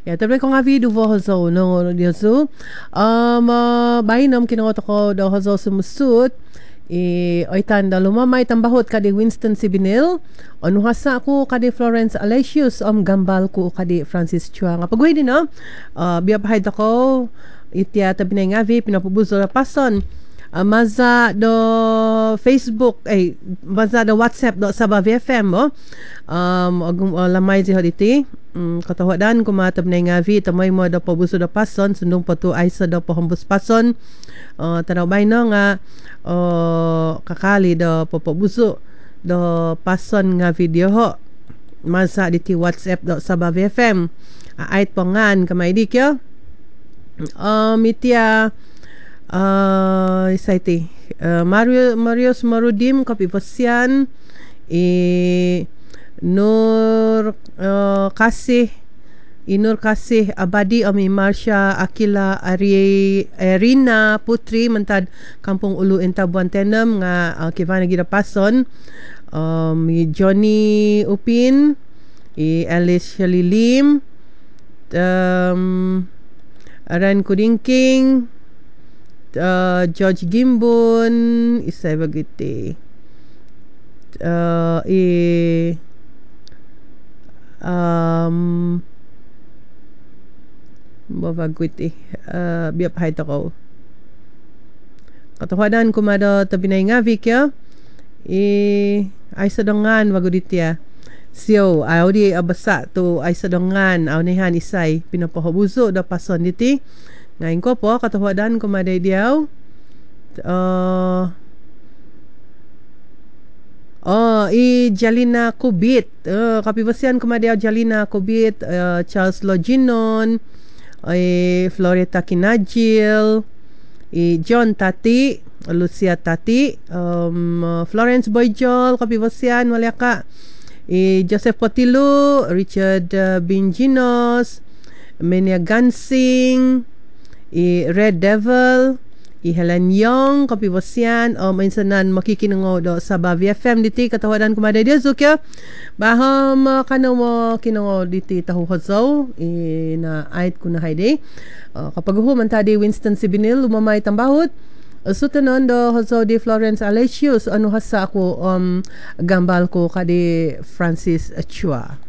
Ya, tapi kung avi du hozo no dia so. Bainam kinawat ako do hozo sumusut. Oitan da lumamay tambahot kadi Winston Sibinil. Onuhasa ako kadi Florence Alesius gambal ko kadi Francis Chua. Nga pagway din no. Biya pahay ako itya tabi na ngavi pinapubuzo na pason. Maza do Facebook maza do WhatsApp do Sabah VFM lamay jihad iti katawadan kumatab na ngavi tamoy mo do pabuso do pason sundong patu ay sa do pahambus pason tanawbay no nga kakali do papabuso do pason nga video ho maza diti WhatsApp do Sabah VFM ait pongan kamay dikyo itya isaiti Marius Marudim kapipasyan Nur Kasih Abadi Ami Marsha Akila Arina Putri mentad Kampung Ulu Intabuan Tenem nga kivana gida pason Johnny Upin Alice Shalilim Aran Kudingking George Gimbun isay bagiti babagwiti biya pahay ko katawadan kumado tabi na nga vikya ay sadongan waguditya siyo ayaw di abasa to ay sadongan aw nihan isay pinapahabuzo da pason diti ngayon ko po, katawadan kumaday diyaw. Jalina Kubit. Kapibasian kumadayaw Jalina Kubit. Charles Loginon. Floreta Kinajil. John Tati. Lucia Tati. Florence Boyjol. Kapibasian, wala ka. Joseph Potilu. Richard Binginos. Menia Gansing. Red Devil, Helen Young, kapibasyan, mainsanan makikinungo do sa Bavi FM diti katawadan kumada dia zukya. Baham kano mo kinungo diti tahuhazaw na ait ko na hayde. Kapag man tadi Winston Sibinil lumamay tambahot. Sutanon do hazaw di Florence Alesius hasa ako gambal ko kadi Francis Chua.